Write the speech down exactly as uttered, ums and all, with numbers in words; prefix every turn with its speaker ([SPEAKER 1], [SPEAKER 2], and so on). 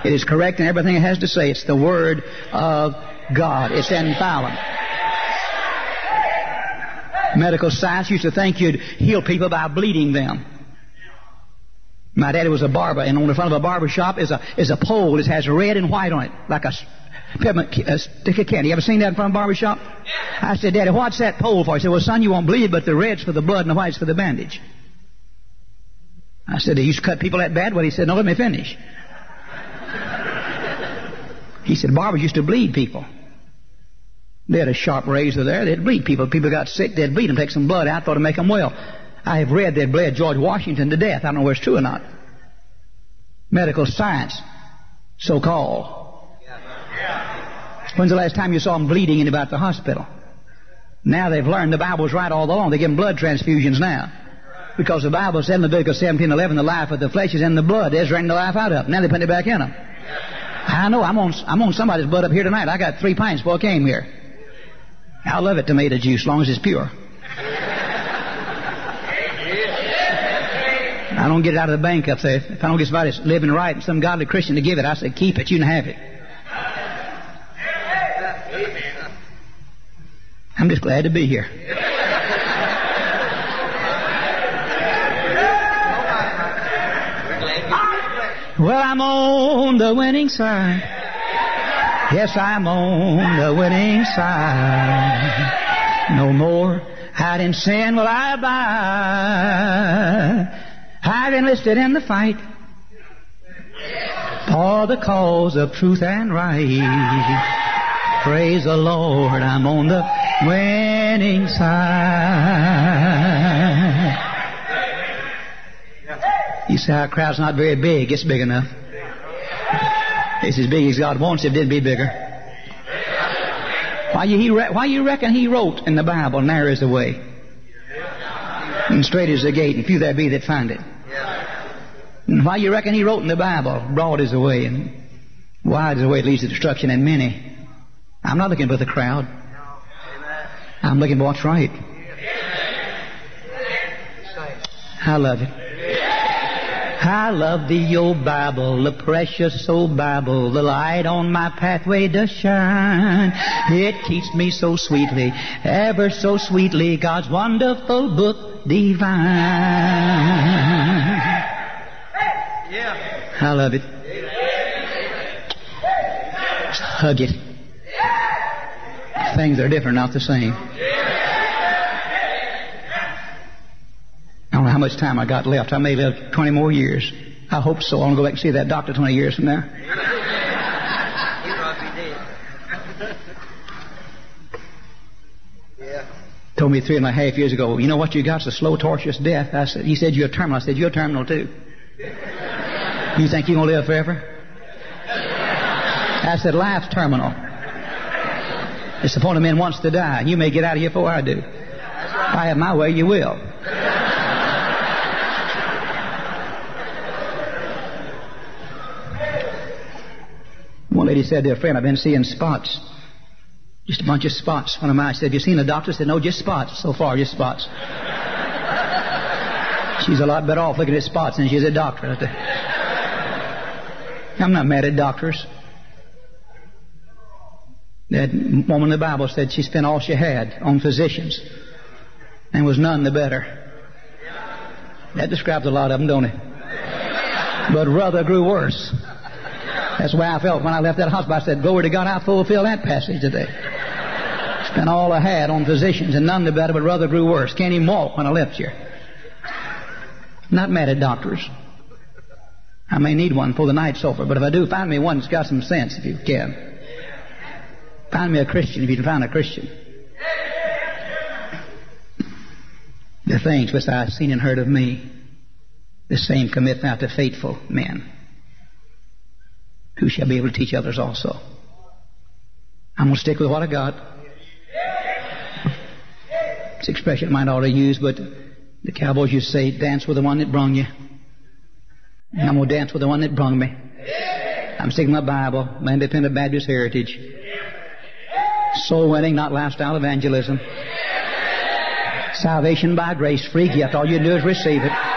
[SPEAKER 1] It is correct in everything it has to say. It's the Word of God. It's infallible. Medical science used to think you'd heal people by bleeding them. My daddy was a barber, and on the front of a barber shop is a is a pole that has red and white on it, like a, peppermint, a stick of candy. You ever seen that in front of a barber shop? I said, Daddy, what's that pole for? He said, well, son, you won't bleed, but the red's for the blood and the white's for the bandage. I said, they used to cut people that bad? Well, he said, no, let me finish. He said, barbers used to bleed people. They had a sharp razor there. They'd bleed people. People got sick, they'd bleed them, take some blood out, thought to make them well. I have read they'd bled George Washington to death. I don't know whether it's true or not. Medical science, so-called. When's the last time you saw them bleeding in about the hospital? Now they've learned the Bible's right all along. They give them blood transfusions now. Because the Bible said in Leviticus seventeen eleven, the life of the flesh is in the blood. They're draining the life out of them. Now they put it back in them. I know. I'm on, I'm on somebody's blood up here tonight. I got three pints before I came here. I love it, tomato juice, as long as it's pure. I don't get it out of the bank up there. If I don't get somebody that's living right and some godly Christian to give it, I say, keep it, you can have it. I'm just glad to be here. Well, I'm on the winning side. Yes, I'm on the winning side. No more hide in sin will I abide. I've enlisted in the fight for the cause of truth and right. Praise the Lord, I'm on the winning side. You say our crowd's not very big. It's big enough. It's as big as God wants it. It'd be bigger. Why you, he re- why you reckon he wrote in the Bible, narrow is the way, and straight is the gate, and few there be that find it? And why you reckon he wrote in the Bible, broad is the way, and wide is the way that leads to destruction, and many? I'm not looking for the crowd. I'm looking for what's right. I love it. I love thee, O Bible, the precious old Bible, the light on my pathway does shine. It teaches me so sweetly, ever so sweetly, God's wonderful book divine. Yeah. I love it. Just hug it. Things are different, not the same. I don't know how much time I got left. I may live twenty more years. I hope so. I want to go back and see that doctor twenty years from now. Yeah. Told me three and a half years ago, you know what you got's a slow, tortuous death. I said, he said, you're terminal. I said, you're terminal too. You think you're going to live forever? I said, life's terminal. It's the point a man wants to die. You may get out of here before I do. If I have my way, you will. One lady said to a friend, I've been seeing spots. Just a bunch of spots. One of mine said, have you seen a doctor? I said, no, just spots. So far, just spots. She's a lot better off looking at spots than she's a doctor. I'm not mad at doctors. That woman in the Bible said she spent all she had on physicians and was none the better. That describes a lot of them, don't it? But rather grew worse. That's the way I felt when I left that hospital. I said, glory to God, I fulfill that passage today. Spent all I had on physicians and none the better, but rather grew worse. Can't even walk when I left here. Not mad at doctors. I may need one for the night's over, but if I do, find me one that's got some sense if you can. Find me a Christian if you can find a Christian. The things which I have seen and heard of me, the same commit thou to faithful men, who shall be able to teach others also. I'm going to stick with what I got. It's an expression I might ought to use, but the cowboys used to say, dance with the one that brung you. And I'm going to dance with the one that brung me. I'm sticking my Bible, my independent Baptist heritage. Soul winning, not lifestyle evangelism. Salvation by grace, free gift. All you do is receive it.